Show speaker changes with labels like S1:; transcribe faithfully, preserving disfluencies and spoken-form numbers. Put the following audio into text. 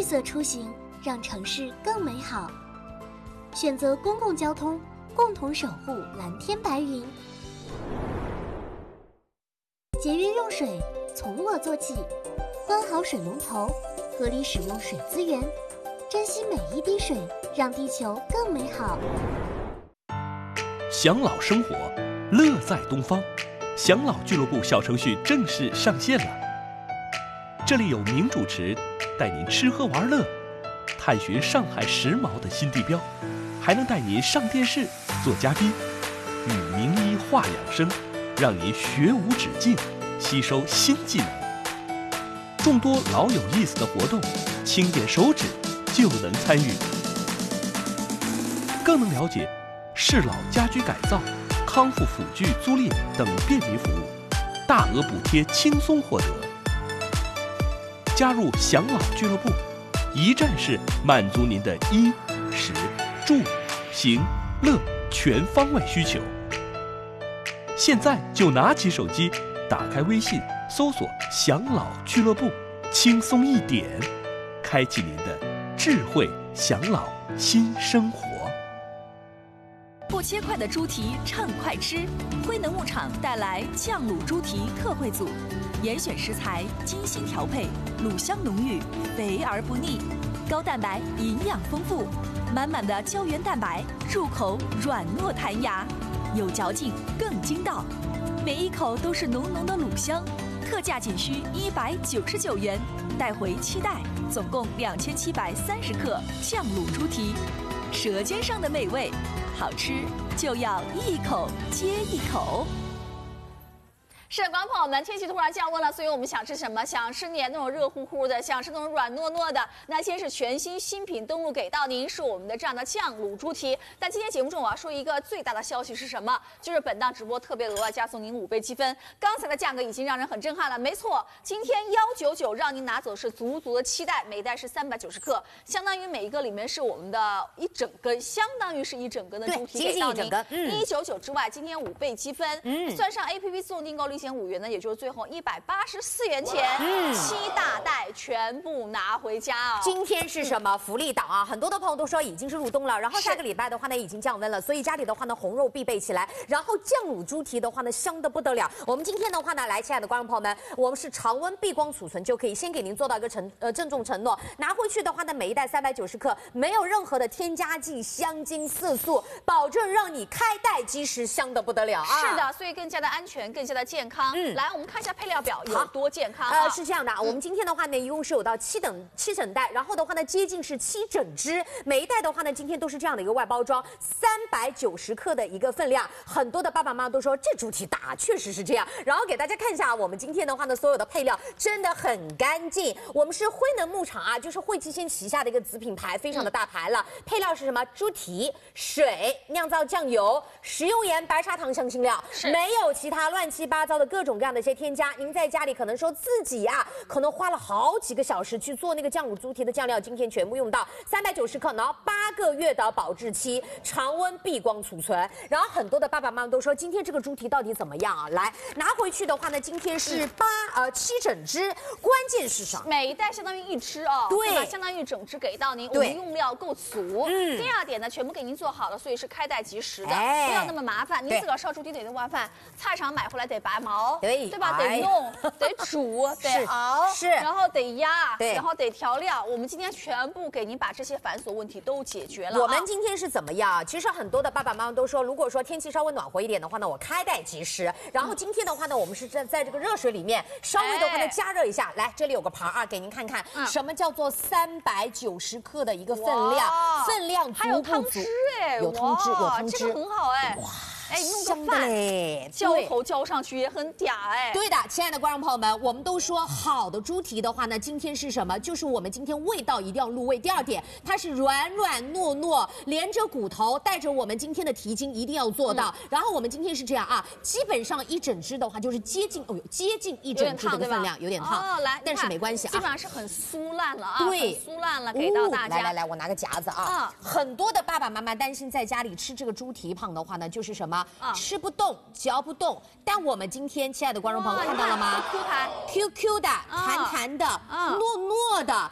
S1: 色出行，让城市更美好。选择公共交通，共同守护蓝天白云。节约用水，从我做起。关好水龙头，合理使用水资源，珍惜每一滴水，让地球更美好。
S2: 享老生活，乐在东方。享老俱乐部小程序正式上线了。这里有名主持带您吃喝玩乐，探寻上海时髦的新地标，还能带您上电视做嘉宾，与名医话养生，让您学无止境，吸收新技能。众多老有意思的活动，轻点手指就能参与，更能了解适老家居改造、康复辅具租赁等便民服务，大额补贴轻松获得。加入享老俱乐部，一站式满足您的衣、食、住、行、乐全方位需求。现在就拿起手机，打开微信，搜索享老俱乐部，轻松一点，开启您的智慧享老新生活。
S3: 不切块的猪蹄畅快吃，辉能牧场带来酱卤猪蹄特惠组，严选食材，精心调配，卤香浓郁，肥而不腻，高蛋白，营养丰富，满满的胶原蛋白，入口软糯弹牙，有嚼劲更筋道，每一口都是浓浓的卤香，特价仅需一百九十九元，带回期待，总共两千七百三十克酱卤猪蹄，舌尖上的美味。好吃就要一口接一口。
S4: 是的，观众朋友们，天气突然降温了，所以我们想吃什么？想吃点那种热乎乎的，想吃那种软糯糯的。那先是全新新品登陆给到您，是我们的这样的酱卤猪蹄。但今天节目中我要说一个最大的消息是什么？就是本档直播特别额外加送您五倍积分。刚才的价格已经让人很震撼了，没错，今天幺九九让您拿走是足足的期待，每袋是三百九十克，相当于每一个里面是我们的一整根，相当于是一整根的猪蹄给到您。一九九之外，今天五倍积分，嗯，算上 A P P 自动订购率。五元呢，也就是最后一百八十四元钱，嗯，七大袋全部拿回家哦。
S5: 今天是什么福利档啊？很多的朋友都说已经是入冬了，然后下个礼拜的话呢已经降温了，所以家里的话呢红肉必备起来，然后酱卤猪蹄的话呢香得不得了。我们今天的话呢，来，亲爱的观众朋友们，我们是常温闭光储存就可以先给您做到一个承呃郑重承诺，拿回去的话呢，每一袋三百九十克，没有任何的添加剂、香精、色素，保证让你开袋即食，香得不得了啊！
S4: 是的，所以更加的安全，更加的健康。嗯，来，我们看一下配料表有多健康、啊。
S5: 呃，是这样的，嗯、我们今天的话呢，一共是有到七等七整袋，然后的话呢，接近是七整只，每一袋的话呢，今天都是这样的一个外包装，三百九十克的一个分量。很多的爸爸妈妈都说这猪蹄大，确实是这样。然后给大家看一下，我们今天的话呢，所有的配料真的很干净。我们是辉能牧场啊，就是惠期鲜旗下的一个子品牌，非常的大牌了。嗯、配料是什么？猪蹄、水、酿造酱油、食用盐、白砂糖、香辛料，没有其他乱七八糟的各种各样的一些添加。您在家里可能说自己啊，可能花了好几个小时去做那个酱卤猪蹄的酱料，今天全部用到三百九十克，然后八个月的保质期，常温闭光储存。然后很多的爸爸妈妈都说，今天这个猪蹄到底怎么样啊？来拿回去的话呢，今天是八呃七整只，关键是啥？
S4: 每一袋相当于一只哦，
S5: 对，
S4: 对吧？相当于整只给到您，我们用料够足。嗯，第二点呢，全部给您做好了，所以是开袋即食的，哎、不要那么麻烦。您自个儿烧猪蹄得弄完饭，菜场买回来得拔毛，对，对吧？得弄。得煮，得熬，
S5: 是，
S4: 然后得压，
S5: 对，
S4: 然后得调料。我们今天全部给您把这些繁琐问题都解决了、啊。
S5: 我们今天是怎么样？其实很多的爸爸妈妈都说，如果说天气稍微暖和一点的话呢，我开袋即食。然后今天的话呢，我们是在在这个热水里面稍微的话呢加热一下。来，这里有个盘啊，给您看看、嗯、什么叫做三百九十克的一个分量，分量足不足？
S4: 还有汤汁哎，
S5: 有汤汁，有汤汁，
S4: 这个很好哎。
S5: 哇。
S4: 哎，弄个饭浇头浇上去也很嗲哎。
S5: 对的，亲爱的观众朋友们，我们都说好的猪蹄的话呢，今天是什么？就是我们今天味道一定要入味。第二点，它是软软糯糯，连着骨头，带着我们今天的蹄筋一定要做到。嗯、然后我们今天是这样啊，基本上一整只的话就是接近哦哟，接近一整只的分量，有点烫，
S4: 哦，来，
S5: 但是没关系啊，
S4: 基本上是很酥烂了啊，
S5: 对，
S4: 很酥烂了，给到大家。
S5: 来来来，我拿个夹子啊。嗯、很多的爸爸妈妈担心在家里吃这个猪蹄膀的话呢，就是什么、嗯、吃不动。嚼不动，但我们今天，亲爱的观众朋友看到了吗
S4: ？Q 弹
S5: ，Q Q 的，弹弹的，糯糯的。